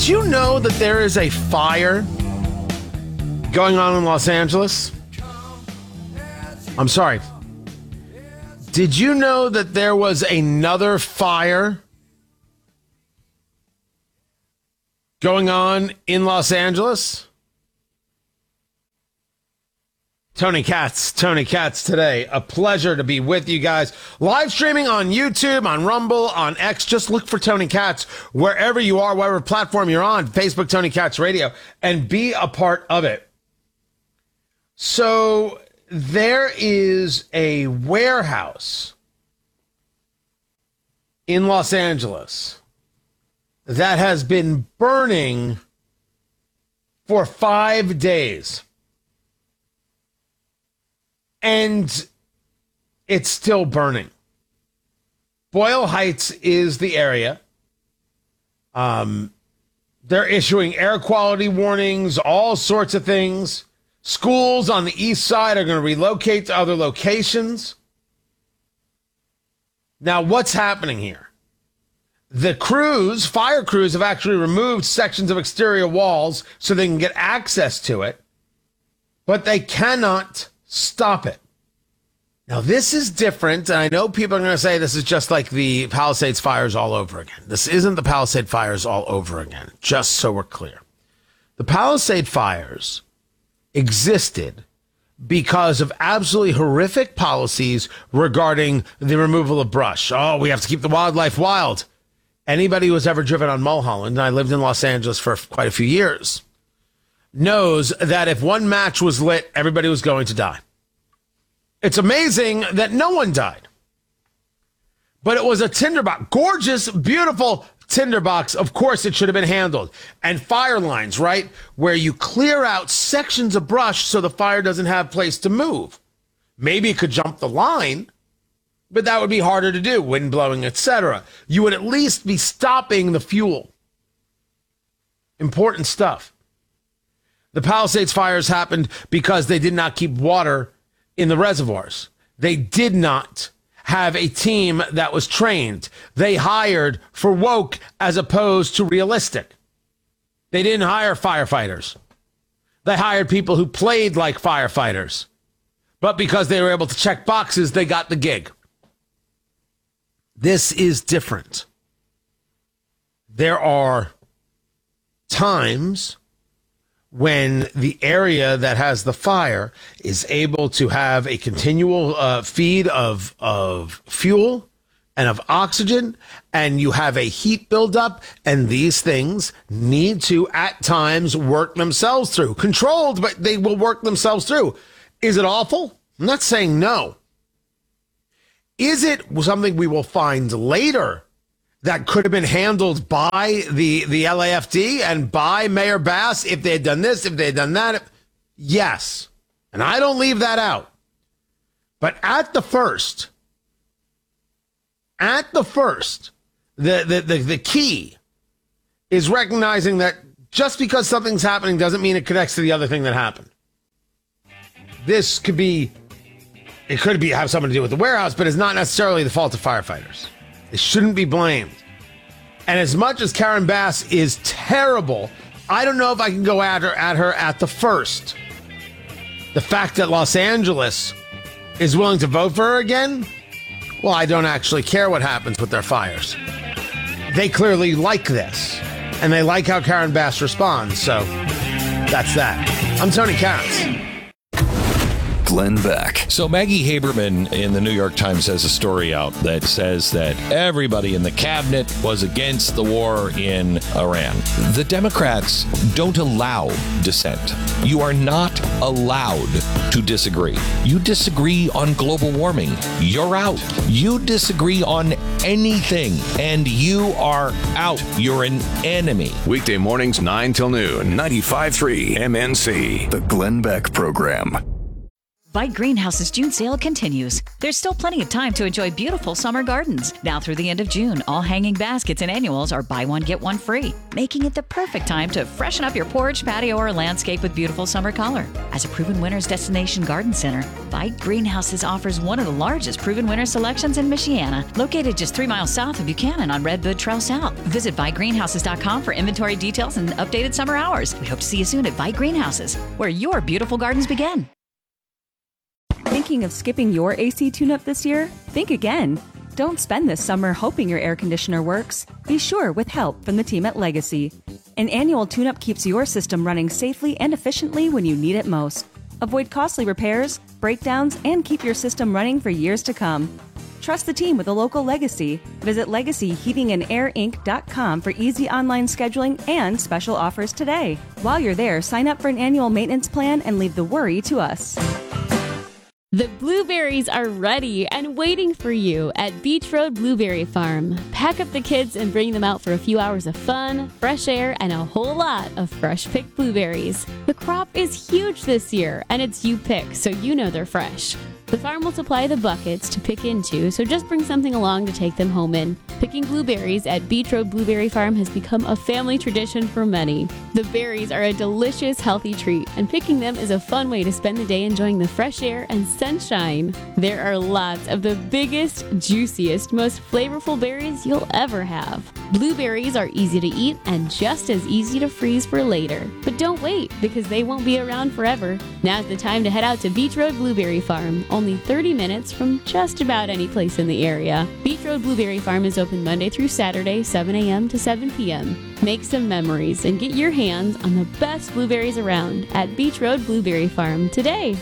Did you know that there is a fire going on in Los Angeles? I'm sorry. Did you know that there was another fire going on in Los Angeles? Tony Katz today. A pleasure to be with you guys. Live streaming on YouTube, on Rumble, on X. Just look for Tony Katz wherever you are, whatever platform you're on. Facebook, Tony Katz Radio, and be a part of it. So there is a warehouse in Los Angeles that has been burning for 5 days. And it's still burning. Boyle Heights is the area. They're issuing air quality warnings, all sorts of things. Schools on the east side are going to relocate to other locations. Now, what's happening here? The fire crews have actually removed sections of exterior walls so they can get access to it, but they cannot stop it. Now, this is different, and I know people are going to say this is just like the Palisades fires all over again. This isn't the Palisade fires all over again, just so we're clear. The Palisade fires existed because of absolutely horrific policies regarding the removal of brush. Oh, we have to keep the wildlife wild. Anybody who has ever driven on Mulholland, and I lived in Los Angeles for quite a few years, knows that if one match was lit, everybody was going to die. It's amazing that no one died. But it was a tinderbox, gorgeous, beautiful tinderbox. Of course, it should have been handled. And fire lines, right? Where you clear out sections of brush so the fire doesn't have place to move. Maybe it could jump the line, but that would be harder to do, wind blowing, etc. You would at least be stopping the fuel. Important stuff. The Palisades fires happened because they did not keep water in the reservoirs. They did not have a team that was trained. They hired for woke as opposed to realistic. They didn't hire firefighters. They hired people who played like firefighters. But because they were able to check boxes, they got the gig. This is different. There are times when the area that has the fire is able to have a continual feed of fuel and of oxygen, and you have a heat buildup, and these things need to, at times, work themselves through. Controlled, but they will work themselves through. Is it awful? I'm not saying no. Is it something we will find later that could have been handled by the LAFD and by Mayor Bass if they had done this, if they had done that? Yes. And I don't leave that out. But at the first, the key is recognizing that just because something's happening doesn't mean it connects to the other thing that happened. This could have something to do with the warehouse, but it's not necessarily the fault of firefighters. It shouldn't be blamed. And as much as Karen Bass is terrible, I don't know if I can go at her at the first. The fact that Los Angeles is willing to vote for her again, well, I don't actually care what happens with their fires. They clearly like this, and they like how Karen Bass responds, so that's that. I'm Tony Katz. Glenn Beck. So Maggie Haberman in the New York Times has a story out that says that everybody in the cabinet was against the war in Iran. The Democrats don't allow dissent. You are not allowed to disagree. You disagree on global warming, you're out. You disagree on anything, and you are out. You're an enemy. Weekday mornings 9 till noon, 95.3 MNC. The Glenn Beck Program. By Greenhouse's June sale continues. There's still plenty of time to enjoy beautiful summer gardens. Now through the end of June, all hanging baskets and annuals are buy one, get one free, making it the perfect time to freshen up your porch, patio, or landscape with beautiful summer color. As a proven winner's destination garden center, By Greenhouses offers one of the largest proven winner selections in Michiana, located just 3 miles south of Buchanan on Redwood Trail South. Visit buygreenhouses.com for inventory details and updated summer hours. We hope to see you soon at By Greenhouses, where your beautiful gardens begin. Thinking of skipping your AC tune-up this year? Think again. Don't spend this summer hoping your air conditioner works. Be sure with help from the team at Legacy. An annual tune-up keeps your system running safely and efficiently when you need it most. Avoid costly repairs, breakdowns, and keep your system running for years to come. Trust the team with a local Legacy. Visit LegacyHeatingandAirInc.com for easy online scheduling and special offers today. While you're there, sign up for an annual maintenance plan and leave the worry to us. The blueberries are ready and waiting for you at Beach Road Blueberry Farm. Pack up the kids and bring them out for a few hours of fun, fresh air, and a whole lot of fresh picked blueberries. The crop is huge this year, and it's you pick, so you know they're fresh. The farm will supply the buckets to pick into, so just bring something along to take them home in. Picking blueberries at Beach Road Blueberry Farm has become a family tradition for many. The berries are a delicious, healthy treat, and picking them is a fun way to spend the day enjoying the fresh air and sunshine. There are lots of the biggest, juiciest, most flavorful berries you'll ever have. Blueberries are easy to eat and just as easy to freeze for later. But don't wait, because they won't be around forever. Now's the time to head out to Beach Road Blueberry Farm, only 30 minutes from just about any place in the area. Beach Road Blueberry Farm is open Monday through Saturday, 7 a.m. to 7 p.m. Make some memories and get your hands on the best blueberries around at Beach Road Blueberry Farm today.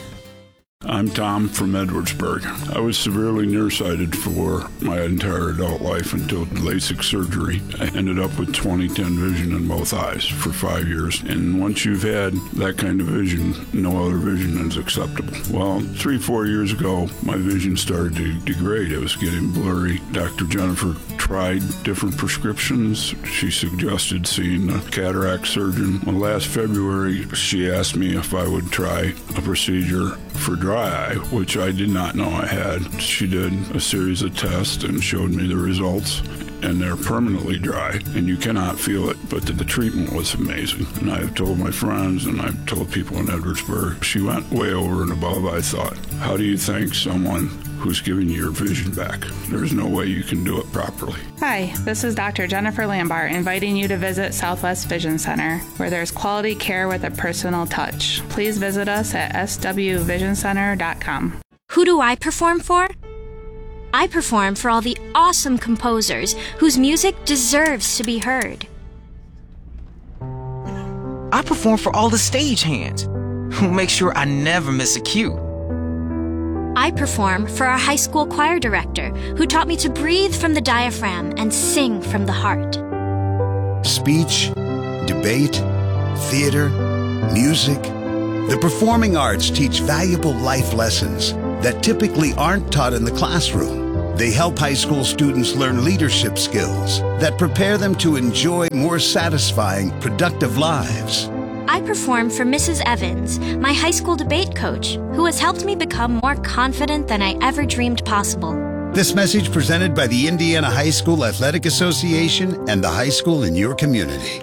I'm Tom from Edwardsburg. I was severely nearsighted for my entire adult life until LASIK surgery. I ended up with 20/10 vision in both eyes for 5 years. And once you've had that kind of vision, no other vision is acceptable. Well, 3-4 years ago, my vision started to degrade. It was getting blurry. Dr. Jennifer tried different prescriptions. She suggested seeing a cataract surgeon. Well, last February, she asked me if I would try a procedure for dry eye, which I did not know I had. She did a series of tests and showed me the results, and they're permanently dry, and you cannot feel it, but the treatment was amazing. And I've told my friends, and I've told people in Edwardsburg, she went way over and above, I thought. How do you thank someone who's giving you your vision back? There's no way you can do it properly. Hi, this is Dr. Jennifer Lambart inviting you to visit Southwest Vision Center, where there's quality care with a personal touch. Please visit us at swvisioncenter.com. Who do I perform for? I perform for all the awesome composers whose music deserves to be heard. I perform for all the stagehands who make sure I never miss a cue. I perform for our high school choir director, who taught me to breathe from the diaphragm and sing from the heart. Speech, debate, theater, music. The performing arts teach valuable life lessons that typically aren't taught in the classroom. They help high school students learn leadership skills that prepare them to enjoy more satisfying, productive lives. I perform for Mrs. Evans, my high school debate coach, who has helped me become more confident than I ever dreamed possible. This message presented by the Indiana High School Athletic Association and the high school in your community.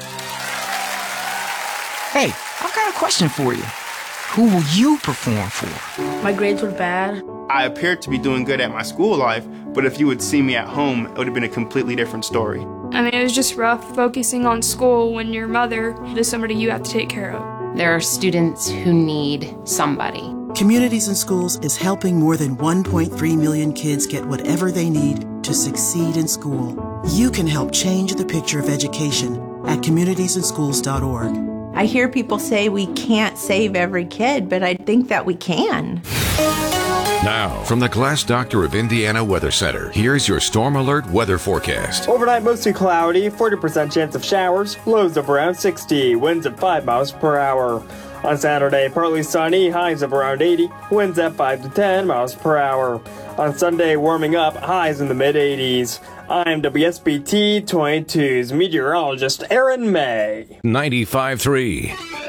Hey, I've got a question for you. Who will you perform for? My grades were bad. I appeared to be doing good at my school life, but if you would see me at home, it would have been a completely different story. I mean, it was just rough focusing on school when your mother is somebody you have to take care of. There are students who need somebody. Communities in Schools is helping more than 1.3 million kids get whatever they need to succeed in school. You can help change the picture of education at communitiesinschools.org. I hear people say we can't save every kid, but I think that we can. Now, from the Glass Doctor of Indiana Weather Center, here's your Storm Alert weather forecast. Overnight, mostly cloudy, 40% chance of showers, lows of around 60, winds at 5 miles per hour. On Saturday, partly sunny, highs of around 80, winds at 5 to 10 miles per hour. On Sunday, warming up, highs in the mid-80s. I'm WSBT 22's meteorologist Aaron May. 95.3.